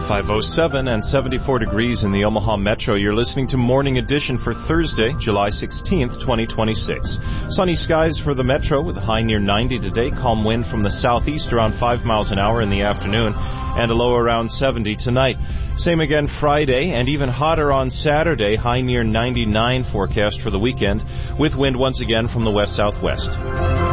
507 and 74 degrees in the Omaha Metro. You're listening to Morning Edition for Thursday, July 16th, 2026. Sunny skies for the Metro with a high near 90 today. Calm wind from the southeast around 5 miles an hour in the afternoon and a low around 70 tonight. Same again Friday and even hotter on Saturday. High near 99 forecast for the weekend with wind once again from the west-southwest.